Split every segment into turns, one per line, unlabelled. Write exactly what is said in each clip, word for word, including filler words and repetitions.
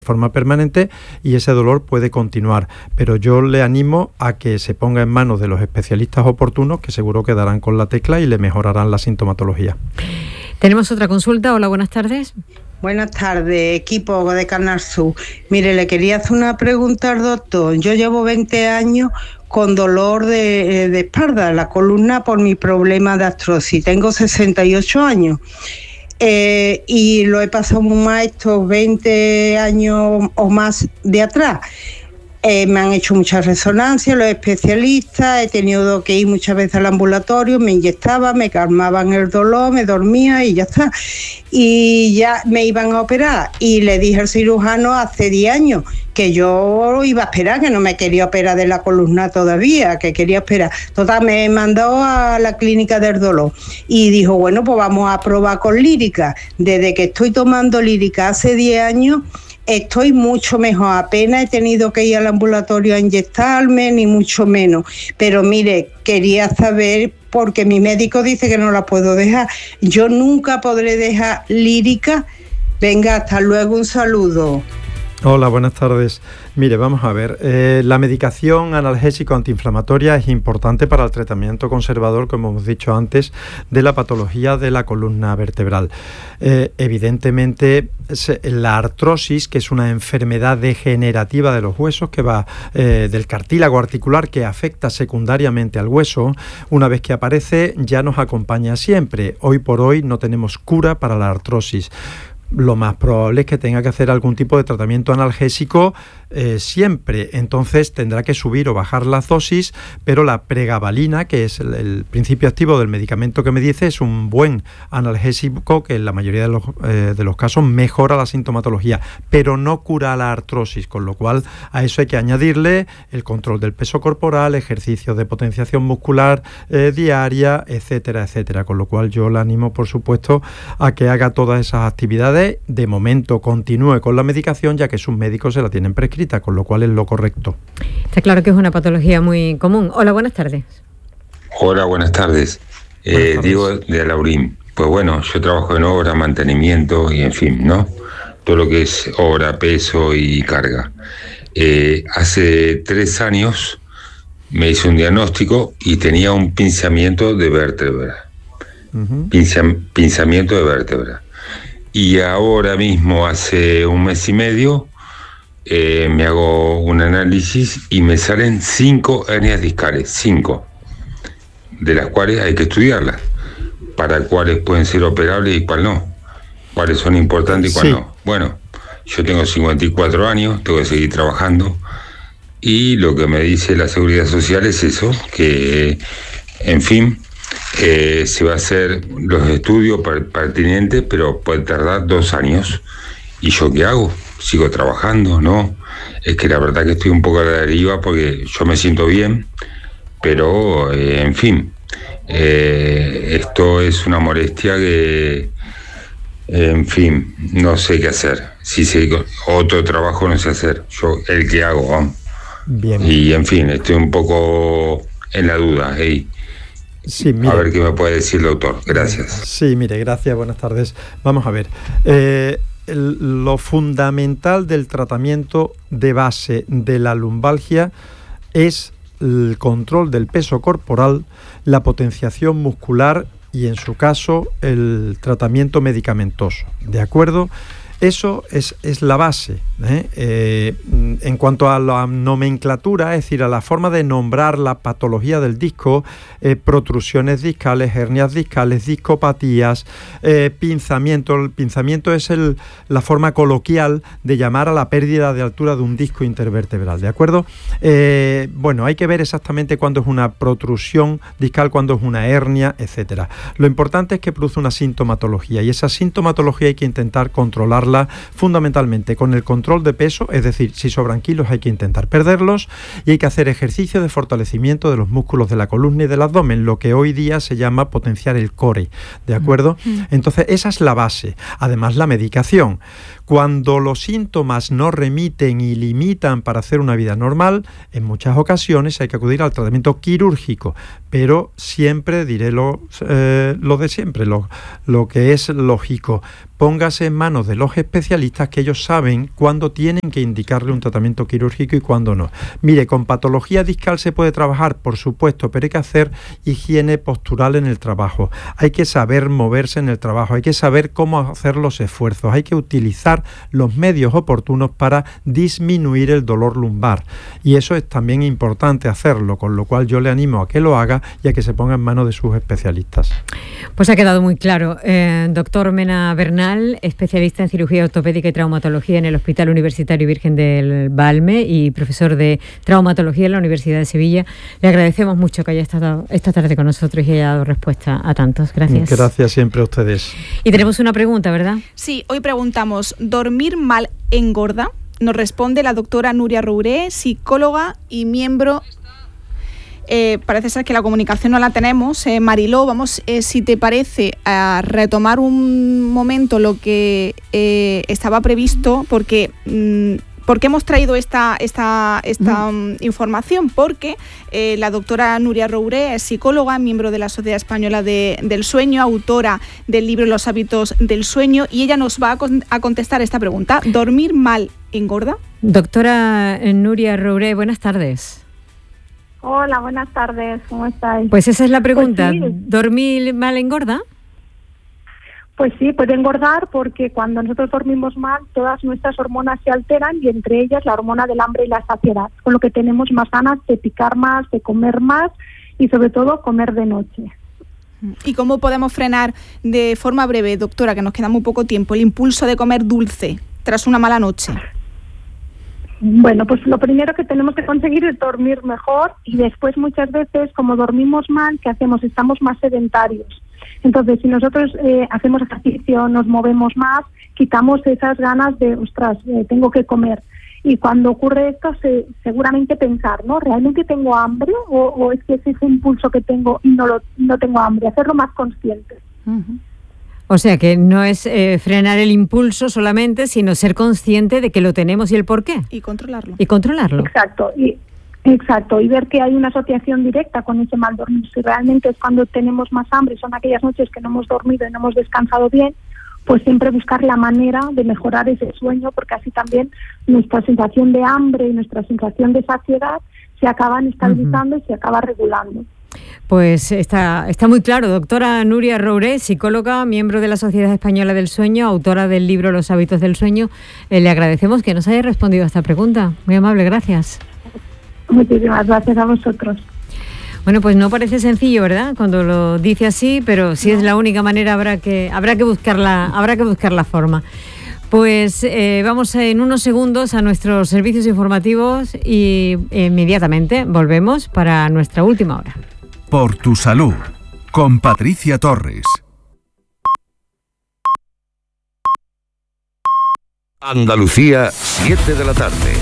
forma permanente y ese dolor puede continuar, pero yo le animo a que se ponga en manos de los especialistas oportunos, que seguro que darán con la tecla y le mejorarán la sintomatología.
Tenemos otra consulta. Hola, buenas tardes.
Buenas tardes, equipo de Canal Sur. Mire, le quería hacer una pregunta al doctor. Yo llevo veinte años con dolor de, de espalda, la columna, por mi problema de artrosis. Tengo sesenta y ocho años. Eh, y lo he pasado muy mal estos veinte años o más de atrás. Eh, me han hecho muchas resonancias, los especialistas, he tenido que ir muchas veces al ambulatorio, me inyectaban, me calmaban el dolor, me dormía y ya está. Y ya me iban a operar y le dije al cirujano hace diez años que yo iba a esperar, que no me quería operar de la columna todavía, que quería esperar. Total, me mandó a la clínica del dolor y dijo, bueno, pues vamos a probar con lírica. Desde que estoy tomando lírica hace diez años, estoy mucho mejor, apenas he tenido que ir al ambulatorio a inyectarme, ni mucho menos. Pero mire, quería saber, porque mi médico dice que no la puedo dejar. Yo nunca podré dejar lírica. Venga, hasta luego, un saludo.
Hola, buenas tardes. Mire, vamos a ver, eh, la medicación analgésico antiinflamatoria es importante para el tratamiento conservador, como hemos dicho antes, de la patología de la columna vertebral. Eh, evidentemente, la artrosis, que es una enfermedad degenerativa de los huesos, que va eh, del cartílago articular, que afecta secundariamente al hueso, una vez que aparece ya nos acompaña siempre. Hoy por hoy no tenemos cura para la artrosis. Lo más probable es que tenga que hacer algún tipo de tratamiento analgésico eh, siempre. Entonces tendrá que subir o bajar las dosis, pero la pregabalina, que es el, el principio activo del medicamento que me dice, es un buen analgésico que en la mayoría de los, eh, de los casos mejora la sintomatología, pero no cura la artrosis, con lo cual a eso hay que añadirle el control del peso corporal, ejercicios de potenciación muscular eh, diaria, etcétera, etcétera. Con lo cual yo le animo, por supuesto, a que haga todas esas actividades. De momento continúe con la medicación, ya que sus médicos se la tienen prescrita, con lo cual es lo correcto.
Está claro que es una patología muy común. Hola, buenas tardes.
Hola, buenas tardes. Buenas eh, tardes. Diego de Alaurín. Pues bueno, yo trabajo en obra, mantenimiento y en fin, ¿no? Todo lo que es obra, peso y carga. Eh, hace tres años me hice un diagnóstico y tenía un pinzamiento de vértebra. Uh-huh. Pinza, pinzamiento de vértebra. Y ahora mismo, hace un mes y medio, eh, me hago un análisis y me salen cinco hernias discales, cinco, de las cuales hay que estudiarlas, para cuáles pueden ser operables y cuáles no, cuáles son importantes y cuáles sí. no. Bueno, yo tengo cincuenta y cuatro años, tengo que seguir trabajando, y lo que me dice la Seguridad Social es eso, que, en fin, Eh, se va a hacer los estudios pertinentes, pero puede tardar dos años. ¿Y yo qué hago? ¿Sigo trabajando? ¿No? Es que la verdad que estoy un poco a la deriva porque yo me siento bien, pero eh, en fin, eh, esto es una molestia que, eh, en fin, no sé qué hacer. Si sé, otro trabajo no sé hacer, yo el que hago, ¿no? Bien. Y en fin, estoy un poco en la duda, hey. Sí, mire, a ver qué me puede decir el doctor. Gracias.
Sí, mire, gracias, buenas tardes. Vamos a ver. Eh, el, lo fundamental del tratamiento de base de la lumbalgia es el control del peso corporal, la potenciación muscular y, en su caso, el tratamiento medicamentoso. ¿De acuerdo? Eso es, es la base. ¿eh? Eh, en cuanto a la nomenclatura, es decir, a la forma de nombrar la patología del disco, eh, protrusiones discales, hernias discales, discopatías, eh, pinzamiento. El pinzamiento es el, la forma coloquial de llamar a la pérdida de altura de un disco intervertebral, ¿de acuerdo? Eh, bueno, hay que ver exactamente cuándo es una protrusión discal, cuándo es una hernia, etcétera. Lo importante es que produce una sintomatología, y esa sintomatología hay que intentar controlarla fundamentalmente con el control de peso, es decir, si sobran kilos hay que intentar perderlos, y hay que hacer ejercicio de fortalecimiento de los músculos de la columna y del abdomen, lo que hoy día se llama potenciar el core, ¿de acuerdo? Mm. Entonces esa es la base. Además, la medicación. Cuando los síntomas no remiten y limitan para hacer una vida normal, en muchas ocasiones hay que acudir al tratamiento quirúrgico, pero siempre diré lo, eh, lo de siempre, lo, lo que es lógico. Póngase en manos de los especialistas, que ellos saben cuándo tienen que indicarle un tratamiento quirúrgico y cuándo no. Mire, con patología discal se puede trabajar, por supuesto, pero hay que hacer higiene postural en el trabajo. Hay que saber moverse en el trabajo, hay que saber cómo hacer los esfuerzos, hay que utilizar los medios oportunos para disminuir el dolor lumbar. Y eso es también importante hacerlo, con lo cual yo le animo a que lo haga y a que se ponga en manos de sus especialistas.
Pues ha quedado muy claro. Eh, doctor Mena Bernal, especialista en cirugía ortopédica y traumatología en el Hospital Universitario Virgen del Valme y profesor de traumatología en la Universidad de Sevilla. Le agradecemos mucho que haya estado esta tarde con nosotros y haya dado respuesta a tantos. Gracias.
Gracias siempre a ustedes.
Y tenemos una pregunta, ¿verdad?
Sí, hoy preguntamos, ¿dormir mal engorda? Nos responde la doctora Nuria Rouré, psicóloga y miembro... Eh, parece ser que la comunicación no la tenemos. Eh, Mariló, vamos, eh, si te parece, a retomar un momento lo que eh, estaba previsto, porque... Mm, ¿Por qué hemos traído esta, esta, esta um, información? Porque eh, la doctora Nuria Rouré es psicóloga, miembro de la Sociedad Española de, del Sueño, autora del libro Los hábitos del sueño, y ella nos va a, con, a contestar esta pregunta. ¿Dormir mal engorda?
Doctora Nuria Rouré, buenas tardes.
Hola, buenas tardes, ¿cómo estáis?
Pues esa es la pregunta,
pues sí.
¿Dormir mal engorda?
Pues sí, puede engordar porque cuando nosotros dormimos mal, todas nuestras hormonas se alteran y entre ellas la hormona del hambre y la saciedad, con lo que tenemos más ganas de picar más, de comer más y sobre todo comer de noche.
¿Y cómo podemos frenar de forma breve, doctora, que nos queda muy poco tiempo, el impulso de comer dulce tras una mala noche?
Bueno, pues lo primero que tenemos que conseguir es dormir mejor y después muchas veces, como dormimos mal, ¿qué hacemos? Estamos más sedentarios. Entonces, si nosotros eh, hacemos ejercicio, nos movemos más, quitamos esas ganas de, ostras, eh, tengo que comer. Y cuando ocurre esto, se, seguramente pensar, ¿no? ¿Realmente tengo hambre o, o es que es ese impulso que tengo y no, lo, no tengo hambre? Hacerlo más consciente.
Uh-huh. O sea, que no es eh, frenar el impulso solamente, sino ser consciente de que lo tenemos y el por qué.
Y controlarlo.
Y controlarlo.
Exacto. Y Exacto, y ver que hay una asociación directa con ese mal dormir. Si realmente es cuando tenemos más hambre, son aquellas noches que no hemos dormido y no hemos descansado bien, pues siempre buscar la manera de mejorar ese sueño, porque así también nuestra sensación de hambre y nuestra sensación de saciedad se acaban estabilizando uh-huh. y se acaba regulando.
Pues está, está muy claro. Doctora Nuria Rouré, psicóloga, miembro de la Sociedad Española del Sueño, autora del libro Los hábitos del sueño. Eh, le agradecemos que nos haya respondido a esta pregunta. Muy amable, gracias.
Muchísimas gracias a vosotros.
Bueno, pues no parece sencillo, ¿verdad? Cuando lo dice así, pero si no. Es la única manera, habrá que habrá que buscar la habrá que buscar la forma. Pues eh, vamos en unos segundos a nuestros servicios informativos y inmediatamente volvemos para nuestra última hora.
Por tu salud, con Patricia Torres.
Andalucía, siete de la tarde.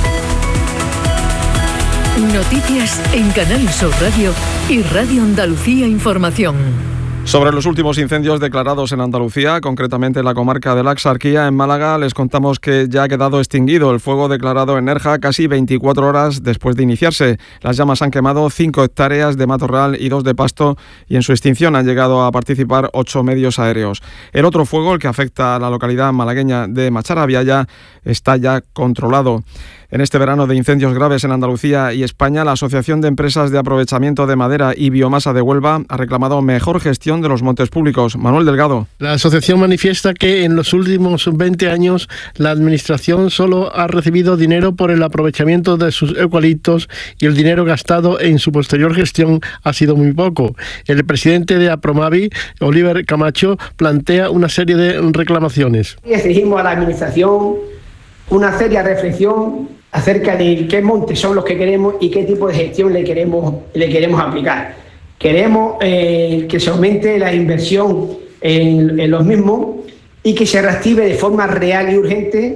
Noticias en Canal Sur Radio y Radio Andalucía Información.
Sobre los últimos incendios declarados en Andalucía, concretamente en la comarca de la Axarquía, en Málaga, les contamos que ya ha quedado extinguido el fuego declarado en Nerja casi veinticuatro horas después de iniciarse. Las llamas han quemado cinco hectáreas de matorral y dos de pasto y en su extinción han llegado a participar ocho medios aéreos. El otro fuego, el que afecta a la localidad malagueña de Macharabiaya, está ya controlado. En este verano de incendios graves en Andalucía y España, la Asociación de Empresas de Aprovechamiento de Madera y Biomasa de Huelva ha reclamado mejor gestión de los montes públicos. Manuel Delgado.
La asociación manifiesta que en los últimos veinte años la Administración solo ha recibido dinero por el aprovechamiento de sus eucaliptos y el dinero gastado en su posterior gestión ha sido muy poco. El presidente de Apromavi, Oliver Camacho, plantea una serie de reclamaciones.
Exigimos a la Administración una seria reflexión acerca de qué montes son los que queremos y qué tipo de gestión le queremos, le queremos aplicar. Queremos eh, que se aumente la inversión en, en los mismos y que se reactive de forma real y urgente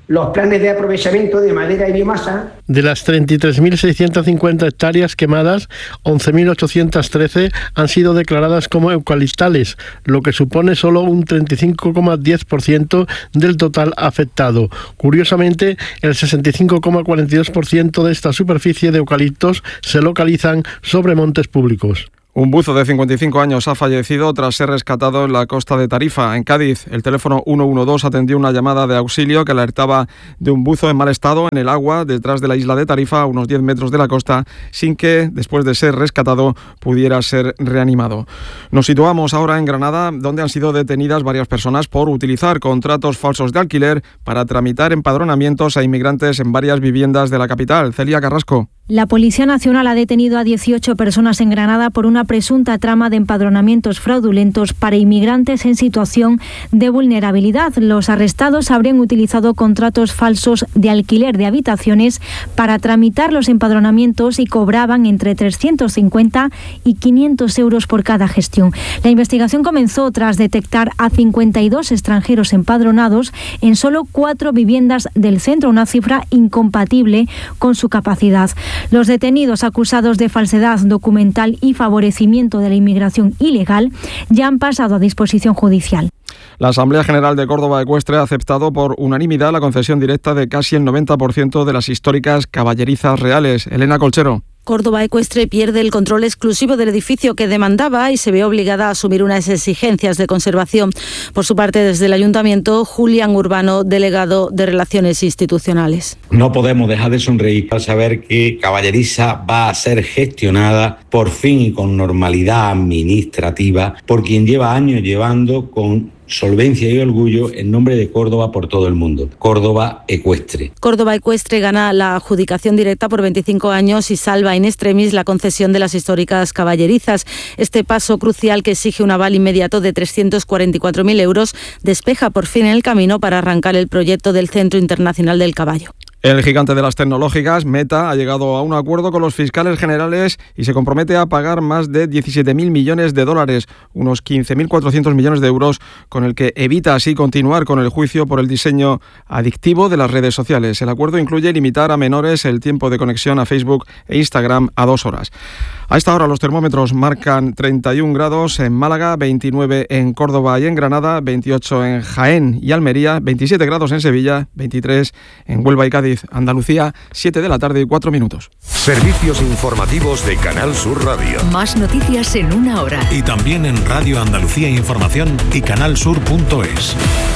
los planes de aprovechamiento de madera y biomasa.
De las treinta y tres mil seiscientas cincuenta hectáreas quemadas, once mil ochocientas trece han sido declaradas como eucaliptales, lo que supone solo un treinta y cinco coma diez por ciento del total afectado. Curiosamente, el sesenta y cinco coma cuarenta y dos por ciento de esta superficie de eucaliptos se localizan sobre montes públicos.
Un buzo de cincuenta y cinco años ha fallecido tras ser rescatado en la costa de Tarifa, en Cádiz. El teléfono ciento doce atendió una llamada de auxilio que alertaba de un buzo en mal estado en el agua detrás de la isla de Tarifa, a unos diez metros de la costa, sin que, después de ser rescatado, pudiera ser reanimado. Nos situamos ahora en Granada, donde han sido detenidas varias personas por utilizar contratos falsos de alquiler para tramitar empadronamientos a inmigrantes en varias viviendas de la capital. Celia Carrasco.
La Policía Nacional ha detenido a dieciocho personas en Granada por una presunta trama de empadronamientos fraudulentos para inmigrantes en situación de vulnerabilidad. Los arrestados habrían utilizado contratos falsos de alquiler de habitaciones para tramitar los empadronamientos y cobraban entre trescientos cincuenta y quinientos euros por cada gestión. La investigación comenzó tras detectar a cincuenta y dos extranjeros empadronados en solo cuatro viviendas del centro, una cifra incompatible con su capacidad. Los detenidos acusados de falsedad documental y favorecimiento de la inmigración ilegal ya han pasado a disposición judicial.
La Asamblea General de Córdoba Ecuestre ha aceptado por unanimidad la concesión directa de casi el noventa por ciento de las históricas caballerizas reales. Elena Colchero.
Córdoba Ecuestre pierde el control exclusivo del edificio que demandaba y se ve obligada a asumir unas exigencias de conservación. Por su parte, desde el Ayuntamiento, Julián Urbano, delegado de Relaciones Institucionales.
No podemos dejar de sonreír al saber que Caballeriza va a ser gestionada por fin y con normalidad administrativa por quien lleva años llevando con solvencia y orgullo en nombre de Córdoba por todo el mundo. Córdoba Ecuestre.
Córdoba Ecuestre gana la adjudicación directa por veinticinco años y salva in extremis la concesión de las históricas caballerizas. Este paso crucial, que exige un aval inmediato de trescientos cuarenta y cuatro mil euros, despeja por fin el camino para arrancar el proyecto del Centro Internacional del Caballo.
El gigante de las tecnológicas, Meta, ha llegado a un acuerdo con los fiscales generales y se compromete a pagar más de diecisiete mil millones de dólares, unos quince mil cuatrocientos millones de euros, con el que evita así continuar con el juicio por el diseño adictivo de las redes sociales. El acuerdo incluye limitar a menores el tiempo de conexión a Facebook e Instagram a dos horas. A esta hora los termómetros marcan treinta y un grados en Málaga, veintinueve en Córdoba y en Granada, veintiocho en Jaén y Almería, veintisiete grados en Sevilla, veintitrés en Huelva y Cádiz. Andalucía, siete de la tarde y cuatro minutos.
Servicios informativos de Canal Sur Radio.
Más noticias en una hora.
Y también en Radio Andalucía Información y canalsur punto es.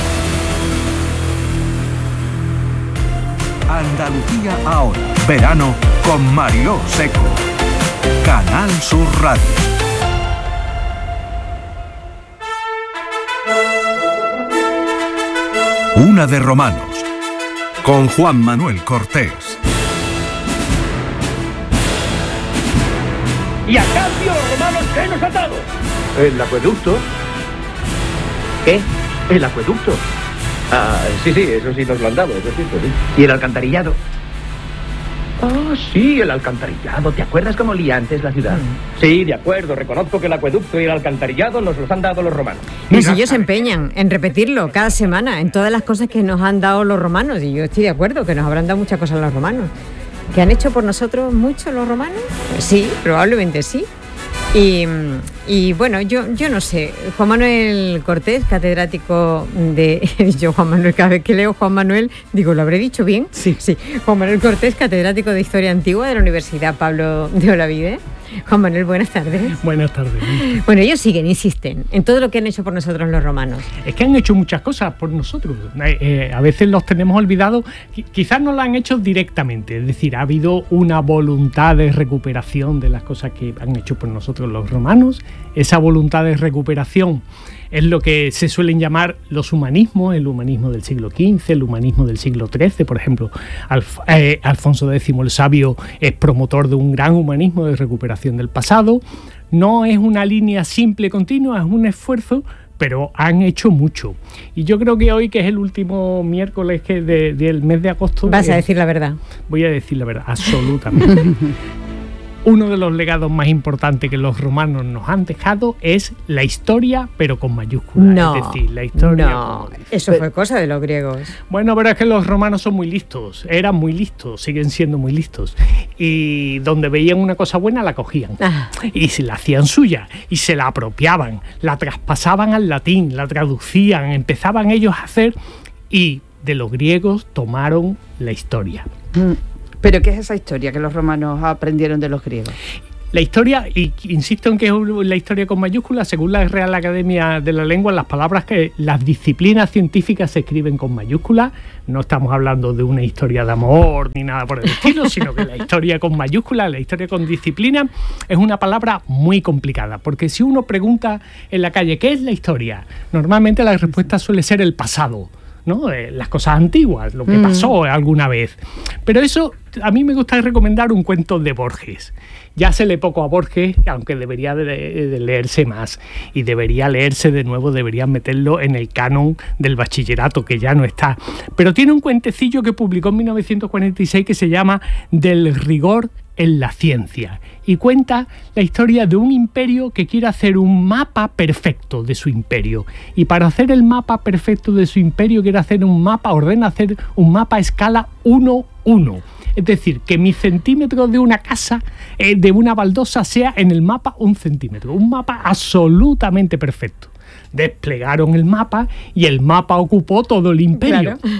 Andalucía ahora. Verano con Mariló Seco. Canal Sur Radio. Una de Romanos. Con Juan Manuel Cortés.
Y a cambio, los romanos, ¿qué nos han dado?
El acueducto.
¿Qué?
El acueducto.
Ah, sí, sí, eso sí nos lo han dado, eso es cierto, sí.
¿Y el alcantarillado? Ah, sí, el alcantarillado. ¿Te acuerdas cómo olía antes la ciudad?
Sí, de acuerdo. Reconozco que el acueducto y el alcantarillado nos los han dado los romanos.
Pues ellos se empeñan en repetirlo cada semana, en todas las cosas que nos han dado los romanos. Y yo estoy de acuerdo, que nos habrán dado muchas cosas los romanos. ¿Que han hecho por nosotros mucho los romanos? Pues sí, probablemente sí. Y, y bueno, yo, yo no sé. Juan Manuel Cortés, catedrático de... He dicho Juan Manuel, cada vez que leo Juan Manuel, digo, ¿lo habré dicho bien? Sí. Sí. Juan Manuel Cortés, catedrático de Historia Antigua de la Universidad Pablo de Olavide. Juan Manuel, buenas tardes.
Buenas tardes.
Bueno, ellos siguen, insisten, en todo lo que han hecho por nosotros los romanos.
Es que han hecho muchas cosas por nosotros. Eh, eh, a veces los tenemos olvidados. Qu- quizás no lo han hecho directamente. Es decir, ha habido una voluntad de recuperación de las cosas que han hecho por nosotros los romanos. Esa voluntad de recuperación es lo que se suelen llamar los humanismos, el humanismo del siglo quince, el humanismo del siglo trece, por ejemplo. Alf- eh, Alfonso X el Sabio es promotor de un gran humanismo de recuperación del pasado. No es una línea simple, continua, es un esfuerzo, pero han hecho mucho. Y yo creo que hoy, que es el último miércoles que de, del mes de agosto...
Vas
eh,
a decir la verdad.
Voy a decir la verdad, absolutamente. uno de los legados más importantes que los romanos nos han dejado es la historia, pero con mayúsculas.
No,
es decir, la historia.
No, eso fue cosa de los griegos.
Bueno, pero es que los romanos son muy listos, eran muy listos, siguen siendo muy listos. Y donde veían una cosa buena la cogían. Ah. Y se la hacían suya, y se la apropiaban, la traspasaban al latín, la traducían, empezaban ellos a hacer, y de los griegos tomaron la historia.
Mm. ¿Pero qué es esa historia que los romanos aprendieron de los griegos?
La historia, y insisto en que es la historia con mayúsculas, según la Real Academia de la Lengua, las palabras que las disciplinas científicas se escriben con mayúsculas. No estamos hablando de una historia de amor ni nada por el estilo, sino que la historia con mayúsculas, la historia con disciplina, es una palabra muy complicada, porque si uno pregunta en la calle ¿qué es la historia?, normalmente la respuesta suele ser el pasado, ¿no? Eh, las cosas antiguas, lo que pasó alguna vez. Pero eso, a mí me gusta recomendar un cuento de Borges. Ya se lee poco a Borges, aunque debería de, de leerse más. Y debería leerse de nuevo, deberían meterlo en el canon del bachillerato, que ya no está. Pero tiene un cuentecillo que publicó en mil novecientos cuarenta y seis que se llama Del rigor en la ciencia, y cuenta la historia de un imperio que quiere hacer un mapa perfecto de su imperio, y para hacer el mapa perfecto de su imperio quiere hacer un mapa, ordena hacer un mapa a escala uno uno, es decir, que mi centímetro de una casa, eh, de una baldosa, sea en el mapa un centímetro, un mapa absolutamente perfecto. Desplegaron el mapa y el mapa ocupó todo el imperio. Claro.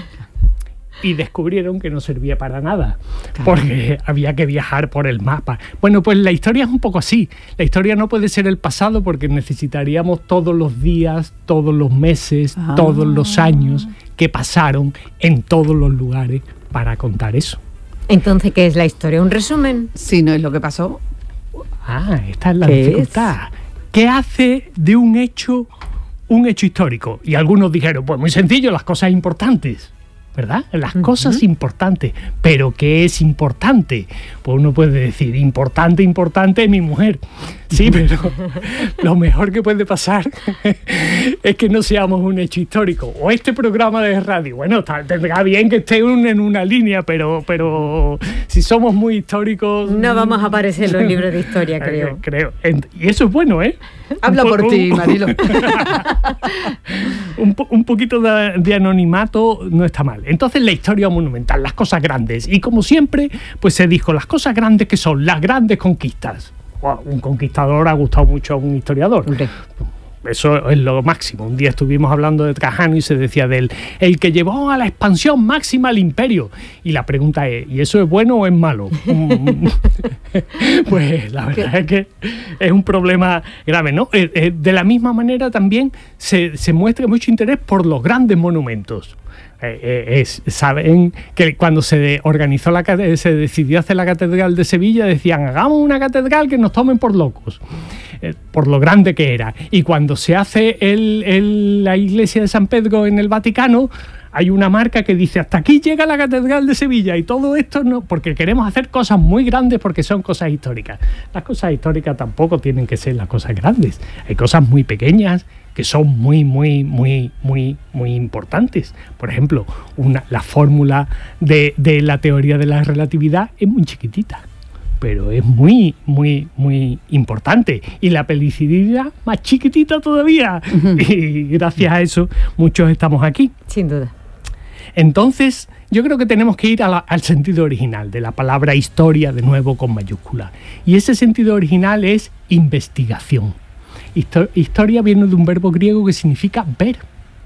Y descubrieron que no servía para nada, porque había que viajar por el mapa. Bueno, pues la historia es un poco así. La historia no puede ser el pasado, porque necesitaríamos todos los días, todos los meses, ah. todos los años que pasaron en todos los lugares para contar eso.
Entonces, ¿qué es la historia? ¿Un resumen?
Sí, no es lo que pasó.
Ah, esta es la dificultad. Es? ¿Qué hace de un hecho un hecho histórico? Y algunos dijeron, pues muy sencillo, las cosas importantes, ¿verdad? Las uh-huh. cosas importantes. ¿Pero qué es importante? Pues uno puede decir, importante, importante es mi mujer. Sí, pero lo mejor que puede pasar es que no seamos un hecho histórico. O este programa de radio, bueno, tendrá bien que esté un, en una línea, pero, pero si somos muy históricos...
No vamos a aparecer en los libros de historia, creo.
Eh, creo. Y eso es bueno, ¿eh?
Habla un, por un, ti, Marilo.
un, un poquito de, de anonimato no está mal. Entonces, la historia monumental, las cosas grandes. Y como siempre, pues se dijo, las cosas grandes que son las grandes conquistas. Wow, un conquistador ha gustado mucho a un historiador. Okay. Eso es lo máximo. Un día estuvimos hablando de Trajano y se decía de él, el que llevó a la expansión máxima al imperio. Y la pregunta es, ¿y eso es bueno o es malo? Pues la verdad ¿Qué? es que es un problema grave, ¿no? De la misma manera también se, se muestra mucho interés por los grandes monumentos. Eh, es, saben que cuando se organizó la se decidió hacer la catedral de Sevilla, decían hagamos una catedral que nos tomen por locos, eh, por lo grande que era. Y cuando se hace el, el, la iglesia de San Pedro en el Vaticano, hay una marca que dice hasta aquí llega la catedral de Sevilla, y todo esto no, porque queremos hacer cosas muy grandes porque son cosas históricas. Las cosas históricas tampoco tienen que ser las cosas grandes, hay cosas muy pequeñas que son muy, muy, muy, muy, muy importantes. Por ejemplo, una, la fórmula de, de la teoría de la relatividad es muy chiquitita, pero es muy, muy, muy importante. Y la pelicidad más chiquitita todavía. Uh-huh. Y gracias a eso, muchos estamos aquí.
Sin duda.
Entonces, yo creo que tenemos que ir a la, al sentido original de la palabra historia, de nuevo con mayúscula. Y ese sentido original es investigación. Historia viene de un verbo griego que significa ver.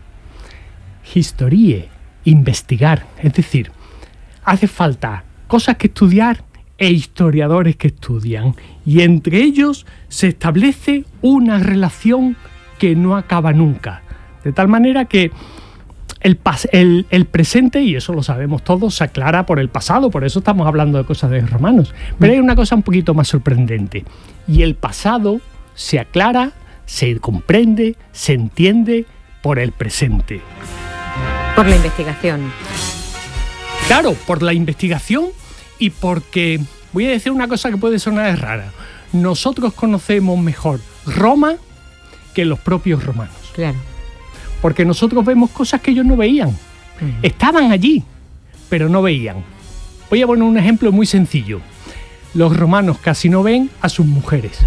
Historie, investigar. Es decir, hace falta cosas que estudiar e historiadores que estudian. Y entre ellos se establece una relación que no acaba nunca. De tal manera que el, pas- el, el presente, y eso lo sabemos todos, se aclara por el pasado. Por eso estamos hablando de cosas de romanos. Pero hay una cosa un poquito más sorprendente. Y el pasado se aclara, se comprende, se entiende por el presente.
Por la investigación.
Claro, por la investigación y porque, voy a decir una cosa que puede sonar rara, nosotros conocemos mejor Roma que los propios romanos.
Claro.
Porque nosotros vemos cosas que ellos no veían. Uh-huh. Estaban allí, pero no veían. Voy a poner un ejemplo muy sencillo. los romanos casi no ven a sus mujeres.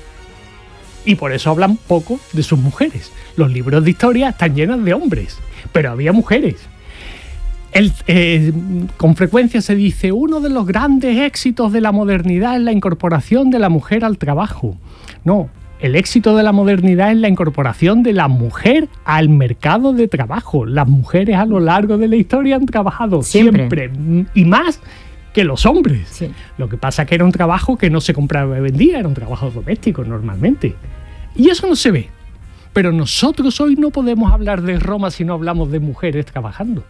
Y por eso hablan poco de sus mujeres. Los libros de historia están llenos de hombres, pero había mujeres. El, eh, con frecuencia se dice, uno de los grandes éxitos de la modernidad es la incorporación de la mujer al trabajo. No, el éxito de la modernidad es la incorporación de la mujer al mercado de trabajo. Las mujeres a lo largo de la historia han trabajado siempre, siempre y más que los hombres. Sí. Lo que pasa es que era un trabajo que no se compraba y vendía, era un trabajo doméstico normalmente. Y eso no se ve. Pero nosotros hoy no podemos hablar de Roma si no hablamos de mujeres trabajando.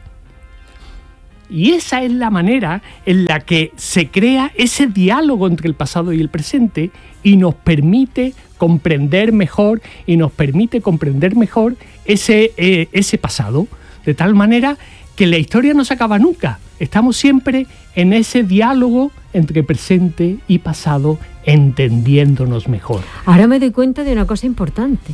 Y esa es la manera en la que se crea ese diálogo entre el pasado y el presente y nos permite comprender mejor y nos permite comprender mejor ese, eh, ese pasado, de tal manera que la historia no se acaba nunca. Estamos siempre en ese diálogo entre presente y pasado, entendiéndonos mejor.
Ahora me doy cuenta de una cosa importante,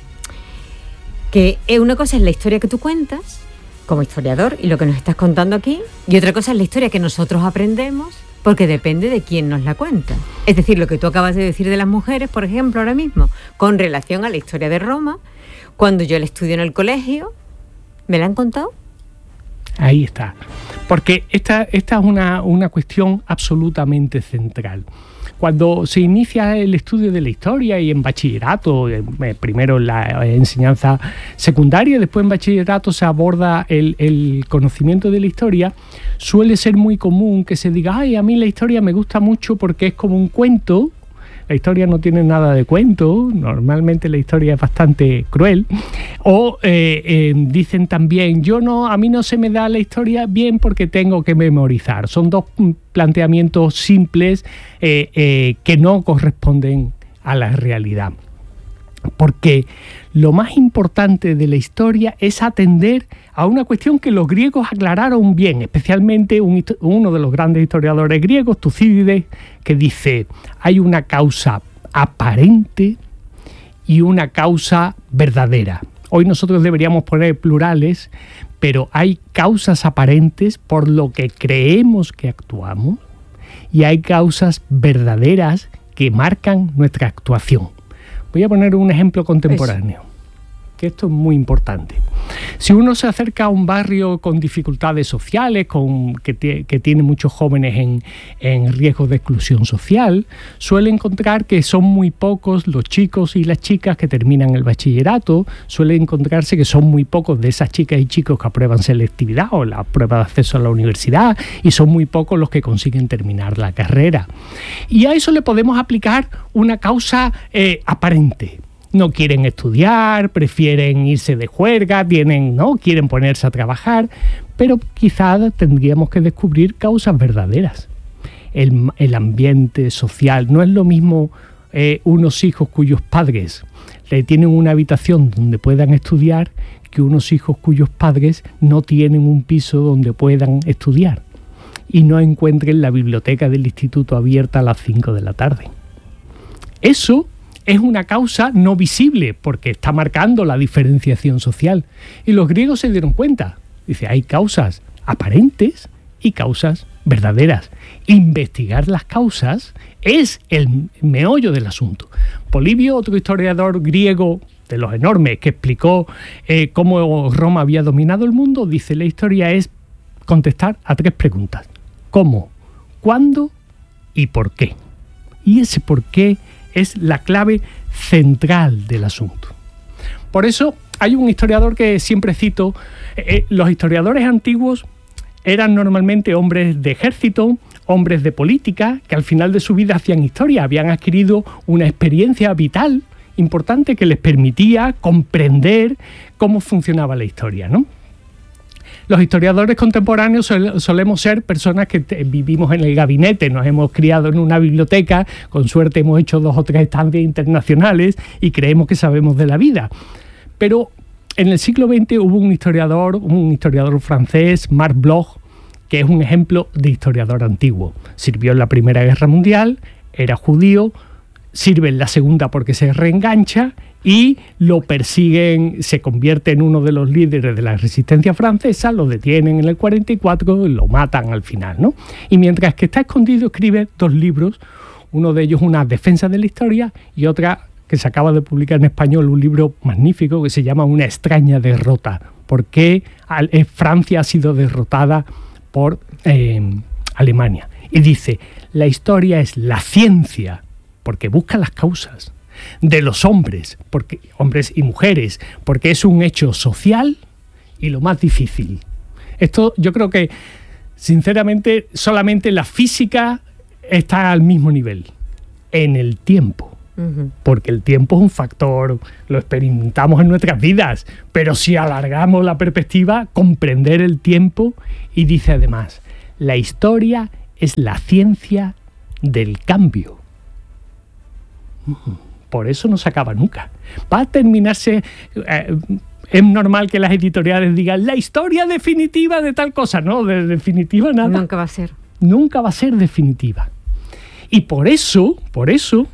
que una cosa es la historia que tú cuentas como historiador y lo que nos estás contando aquí, y otra cosa es la historia que nosotros aprendemos, porque depende de quién nos la cuenta. Es decir, lo que tú acabas de decir de las mujeres, por ejemplo, ahora mismo, con relación a la historia de Roma, cuando yo la estudio en el colegio, ¿me la han contado?
Ahí está. Porque esta, esta es una, una cuestión absolutamente central. Cuando se inicia el estudio de la historia y en bachillerato, eh, primero en la enseñanza secundaria, después en bachillerato se aborda el, el conocimiento de la historia, suele ser muy común que se diga, ay, a mí la historia me gusta mucho porque es como un cuento. La historia no tiene nada de cuento, normalmente la historia es bastante cruel. O eh, eh, dicen también, yo no, a mí no se me da la historia bien porque tengo que memorizar. Son dos planteamientos simples eh, eh, que no corresponden a la realidad. Porque lo más importante de la historia es atender a una cuestión que los griegos aclararon bien, especialmente un, uno de los grandes historiadores griegos, Tucídides, que dice, hay una causa aparente y una causa verdadera. Hoy nosotros deberíamos poner plurales, pero hay causas aparentes por lo que creemos que actuamos y hay causas verdaderas que marcan nuestra actuación. Voy a poner un ejemplo contemporáneo, que esto es muy importante. Si uno se acerca a un barrio con dificultades sociales, con, que, te, que tiene muchos jóvenes en, en riesgo de exclusión social, suele encontrar que son muy pocos los chicos y las chicas que terminan el bachillerato, suele encontrarse que son muy pocos de esas chicas y chicos que aprueban selectividad o la prueba de acceso a la universidad, y son muy pocos los que consiguen terminar la carrera. Y a eso le podemos aplicar una causa eh, aparente. No quieren estudiar, prefieren irse de juerga, tienen, ¿no? quieren ponerse a trabajar, pero quizás tendríamos que descubrir causas verdaderas. El, el ambiente social, no es lo mismo eh, unos hijos cuyos padres le tienen una habitación donde puedan estudiar que unos hijos cuyos padres no tienen un piso donde puedan estudiar y no encuentren la biblioteca del instituto abierta a las cinco de la tarde. Eso es una causa no visible porque está marcando la diferenciación social. Y los griegos se dieron cuenta. Dice, hay causas aparentes y causas verdaderas. Investigar las causas es el meollo del asunto. Polibio, otro historiador griego de los enormes, que explicó eh, cómo Roma había dominado el mundo, dice, la historia es contestar a tres preguntas. ¿Cómo? ¿Cuándo? ¿Y por qué? Y ese por qué es la clave central del asunto. Por eso hay un historiador que siempre cito, eh, los historiadores antiguos eran normalmente hombres de ejército, hombres de política, que al final de su vida hacían historia, habían adquirido una experiencia vital importante que les permitía comprender cómo funcionaba la historia, ¿no? Los historiadores contemporáneos sol, solemos ser personas que te, vivimos en el gabinete, nos hemos criado en una biblioteca, con suerte hemos hecho dos o tres estancias internacionales y creemos que sabemos de la vida. Pero en el siglo veinte hubo un historiador, un historiador francés, Marc Bloch, que es un ejemplo de historiador antiguo. Sirvió en la Primera Guerra Mundial, era judío, sirve en la segunda porque se reengancha y lo persiguen, se convierte en uno de los líderes de la resistencia francesa, lo detienen en el cuarenta y cuatro y lo matan al final, ¿no? Y mientras que está escondido escribe dos libros, uno de ellos una defensa de la historia y otra que se acaba de publicar en español, un libro magnífico que se llama Una extraña derrota, por qué Francia ha sido derrotada por eh, Alemania. Y dice, la historia es la ciencia, porque busca las causas, de los hombres, porque hombres y mujeres, porque es un hecho social y lo más difícil. Esto yo creo que, sinceramente, solamente la física está al mismo nivel, en el tiempo. Uh-huh. Porque el tiempo es un factor, lo experimentamos en nuestras vidas, pero si alargamos la perspectiva, comprender el tiempo, y dice además, la historia es la ciencia del cambio. Uh-huh. Por eso no se acaba nunca. Va a terminarse... Eh, es normal que las editoriales digan la historia definitiva de tal cosa. No, de definitiva nada.
Nunca va a ser.
Nunca va a ser definitiva. Y por eso, por eso,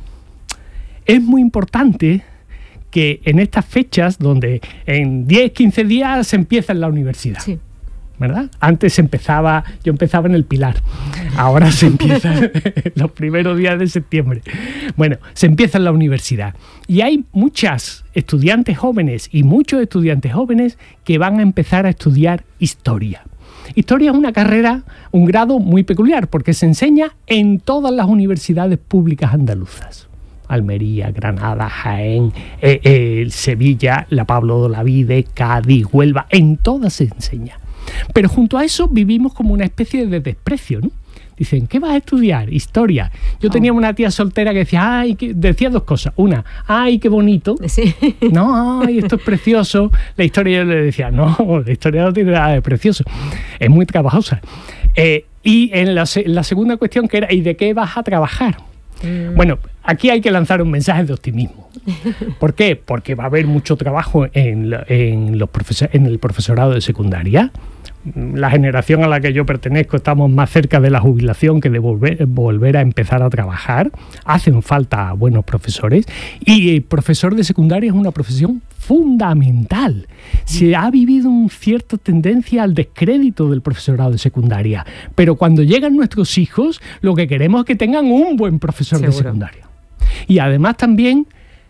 es muy importante que en estas fechas, donde en diez, quince días se empieza en la universidad. Sí. ¿Verdad? Antes empezaba, yo empezaba en el Pilar, ahora se empieza los primeros días de septiembre. Bueno, se empieza en la universidad y hay muchas estudiantes jóvenes y muchos estudiantes jóvenes que van a empezar a estudiar historia. Historia es una carrera, un grado muy peculiar porque se enseña en todas las universidades públicas andaluzas. Almería, Granada, Jaén, eh, eh, Sevilla, la Pablo de Olavide, Cádiz, Huelva, en todas se enseña. Pero junto a eso vivimos como una especie de desprecio, ¿no? Dicen, ¿qué vas a estudiar? Historia. Yo oh. tenía una tía soltera que decía, ay, que... decía dos cosas. Una, ay, qué bonito. Sí. No, ay, esto es precioso. La historia, yo le decía, no, la historia no tiene nada de precioso. Es muy trabajosa. Eh, y en la, la segunda cuestión que era, ¿y de qué vas a trabajar? Mm. Bueno, aquí hay que lanzar un mensaje de optimismo. ¿Por qué? Porque va a haber mucho trabajo en, en, los profesor, en el profesorado de secundaria. La generación a la que yo pertenezco estamos más cerca de la jubilación que de volver, volver a empezar a trabajar. Hacen falta buenos profesores y el profesor de secundaria es una profesión fundamental. Se ha vivido una cierta tendencia al descrédito del profesorado de secundaria, pero cuando llegan nuestros hijos lo que queremos es que tengan un buen profesor Seguro. de secundaria. Y además también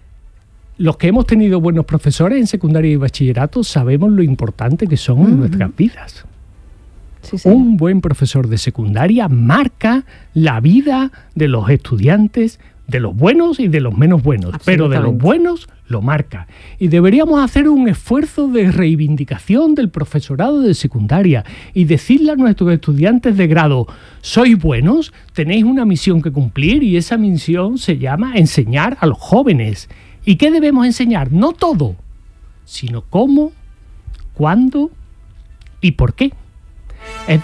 los que hemos tenido buenos profesores en secundaria y bachillerato sabemos lo importante que son uh-huh. en nuestras vidas. Sí, sí. Un buen profesor de secundaria marca la vida de los estudiantes, de los buenos y de los menos buenos, pero de los buenos lo marca. Y deberíamos hacer un esfuerzo de reivindicación del profesorado de secundaria y decirle a nuestros estudiantes de grado, sois buenos, tenéis una misión que cumplir y esa misión se llama enseñar a los jóvenes. ¿Y qué debemos enseñar? No todo, sino cómo, cuándo y por qué. Eh...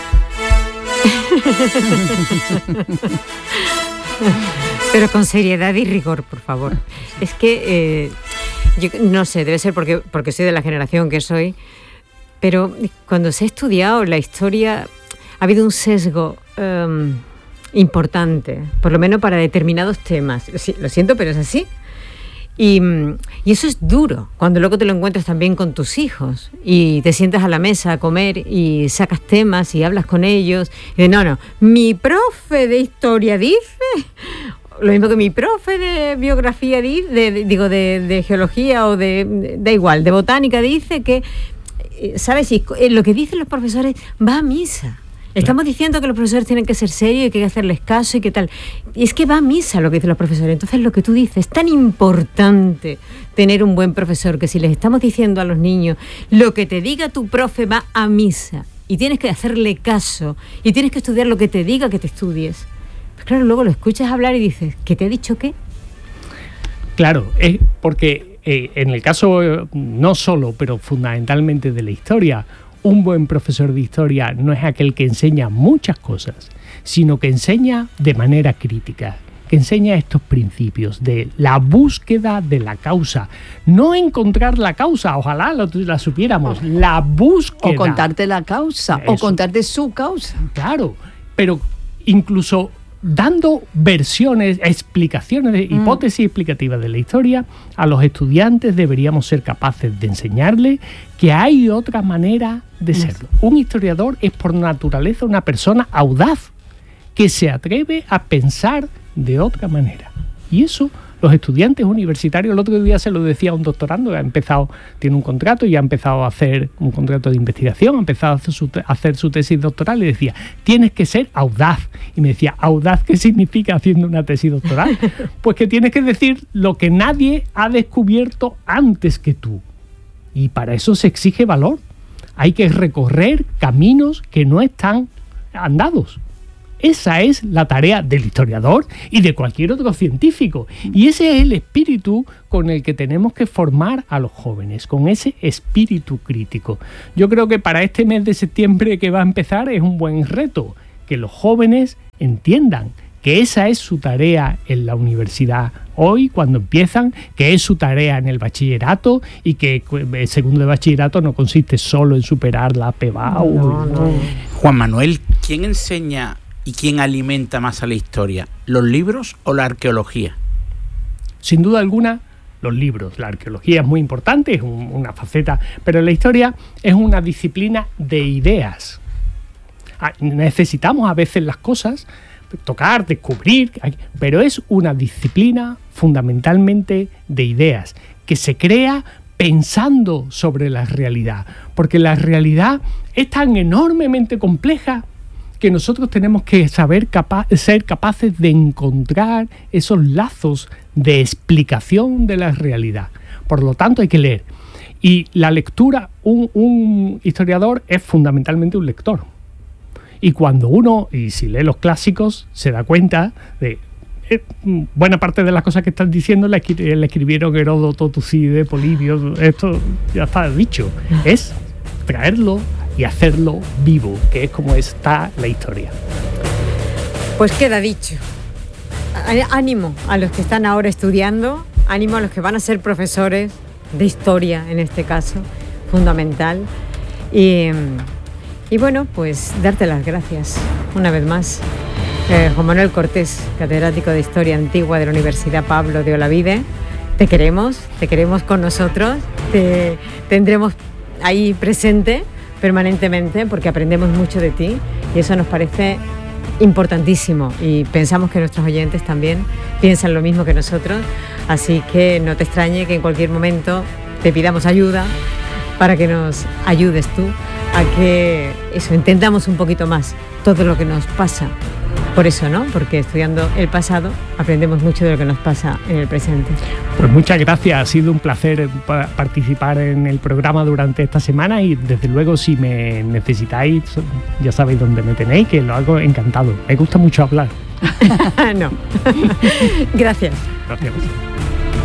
Pero con seriedad y rigor, por favor. Es que, eh, yo no sé, debe ser porque, porque soy de la generación que soy, pero cuando se ha estudiado la historia ha habido un sesgo um, importante, por lo menos para determinados temas. Lo siento, pero es así. Y, y eso es duro, cuando luego te lo encuentras también con tus hijos y te sientas a la mesa a comer y sacas temas y hablas con ellos y de, no, no, mi profe de historia dice, lo mismo que mi profe de biografía dice, de, de, digo, de, de geología o de, de, da igual, de botánica dice que, ¿sabes? Y lo que dicen los profesores va a misa. Estamos diciendo que los profesores tienen que ser serios y que hay que hacerles caso y qué tal. Y es que va a misa lo que dicen los profesores. Entonces lo que tú dices, es tan importante tener un buen profesor que si les estamos diciendo a los niños, lo que te diga tu profe va a misa y tienes que hacerle caso y tienes que estudiar lo que te diga que te estudies. Pues claro, luego lo escuchas hablar y dices, ¿qué te ha dicho qué?
Claro, es porque eh, en el caso eh, no solo, pero fundamentalmente de la historia, un buen profesor de historia no es aquel que enseña muchas cosas, sino que enseña de manera crítica, que enseña estos principios de la búsqueda de la causa. No encontrar la causa, ojalá lo, la supiéramos, la búsqueda.
O contarte la causa, Eso. o contarte su causa.
Claro, pero incluso dando versiones, explicaciones, de, mm. hipótesis explicativas de la historia, a los estudiantes deberíamos ser capaces de enseñarles que hay otra manera de serlo. Un historiador es por naturaleza una persona audaz, que se atreve a pensar de otra manera. Y eso los estudiantes universitarios, el otro día se lo decía a un doctorando, ha empezado, tiene un contrato y ha empezado a hacer un contrato de investigación, ha empezado a hacer su, a hacer su tesis doctoral y decía, tienes que ser audaz. Y me decía, ¿audaz qué significa haciendo una tesis doctoral? Pues que tienes que decir lo que nadie ha descubierto antes que tú. Y para eso se exige valor. Hay que recorrer caminos que no están andados. Esa es la tarea del historiador y de cualquier otro científico. Y ese es el espíritu con el que tenemos que formar a los jóvenes, con ese espíritu crítico. Yo creo que para este mes de septiembre que va a empezar es un buen reto, que los jóvenes entiendan que esa es su tarea en la universidad hoy, cuando empiezan, que es su tarea en el bachillerato y que el segundo de bachillerato no consiste solo en superar la P B A U.
No, no. Juan Manuel, ¿quién enseña y quién alimenta más a la historia? ¿Los libros o la arqueología?
Sin duda alguna, los libros. La arqueología es muy importante, es un, una faceta, pero la historia es una disciplina de ideas. Necesitamos a veces las cosas, tocar, descubrir, pero es una disciplina fundamentalmente de ideas, que se crea pensando sobre la realidad, porque la realidad es tan enormemente compleja que nosotros tenemos que saber capa- ser capaces de encontrar esos lazos de explicación de la realidad. Por lo tanto, hay que leer. Y la lectura, un, un historiador es fundamentalmente un lector. Y cuando uno, y si lee los clásicos, se da cuenta de eh, buena parte de las cosas que están diciendo la, escri- la escribieron Heródoto, Tucídides, Polibio, esto ya está dicho. Es traerlo y hacerlo vivo, que es como está la historia.
Pues queda dicho. Ánimo a los que están ahora estudiando, ánimo a los que van a ser profesores de historia, en este caso, fundamental. Y, y bueno, pues darte las gracias una vez más. Eh, Juan Manuel Cortés, catedrático de Historia Antigua de la Universidad Pablo de Olavide, te queremos, te queremos con nosotros, te tendremos ahí presente permanentemente porque aprendemos mucho de ti y eso nos parece importantísimo y pensamos que nuestros oyentes también piensan lo mismo que nosotros, así que no te extrañe que en cualquier momento te pidamos ayuda para que nos ayudes tú a que eso, entendamos un poquito más todo lo que nos pasa. Por eso, ¿no? Porque estudiando el pasado aprendemos mucho de lo que nos pasa en el presente.
Pues muchas gracias, ha sido un placer participar en el programa durante esta semana y desde luego si me necesitáis ya sabéis dónde me tenéis, que lo hago encantado. Me gusta mucho hablar.
No. Gracias.
Gracias.